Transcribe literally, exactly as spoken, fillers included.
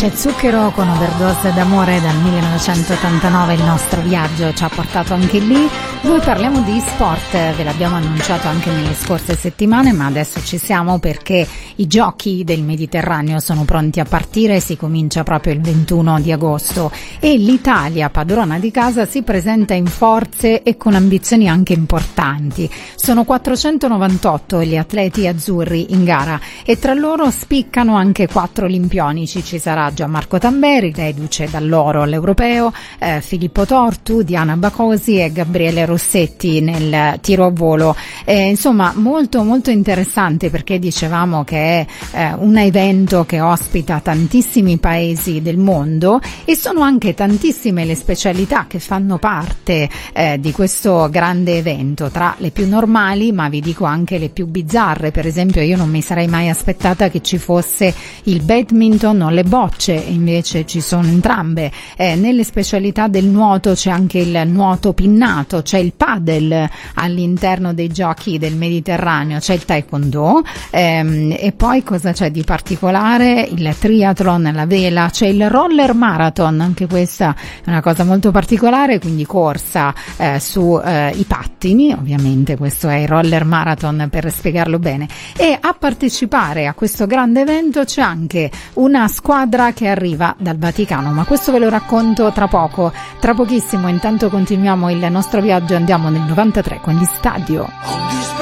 C'è Zucchero con Overdose d'amore dal millenovecentottantanove, il nostro viaggio ci ha portato anche lì. Noi parliamo di sport, ve l'abbiamo annunciato anche nelle scorse settimane, ma adesso ci siamo perché i giochi del Mediterraneo sono pronti a partire, si comincia proprio il ventuno di agosto e l'Italia, padrona di casa, si presenta in forze e con ambizioni anche importanti. Sono quattrocentonovantotto gli atleti azzurri in gara e tra loro spiccano anche quattro olimpionici. Ci sarà Gianmarco Tamberi, reduce dall'oro all'europeo, eh, Filippo Tortu, Diana Bacosi e Gabriele Rossetti nel tiro a volo. Eh, insomma, molto molto interessante perché dicevamo che è eh, un evento che ospita tantissimi paesi del mondo e sono anche tantissime le specialità che fanno parte eh, di questo grande evento, tra le più normali, ma vi dico anche le più bizzarre. Per esempio, io non mi sarei mai aspettata che ci fosse il badminton o le bocce, e invece ci sono entrambe. Eh, nelle specialità del nuoto c'è anche il nuoto pinnato, c'è il padel all'interno dei giochi del Mediterraneo, c'è il taekwondo, ehm, e poi cosa c'è di particolare? Il triathlon, la vela, c'è il roller marathon, anche questa è una cosa molto particolare, quindi corsa eh, su eh, i pattini, ovviamente questo è il roller marathon per spiegarlo bene. E a partecipare a questo grande evento c'è anche una squadra che arriva dal Vaticano, ma questo ve lo racconto tra poco, tra pochissimo. Intanto continuiamo il nostro viaggio e andiamo nel novantatré con gli Stadio.